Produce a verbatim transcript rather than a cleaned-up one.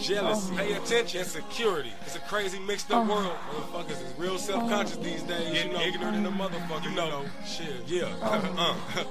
jealousy, Pay attention. insecurity. It's a crazy mixed up world. Motherfuckers is real self-conscious these days. Getting you know, ignorant in the motherfucker, you you know. know. Shit. Yeah. uh.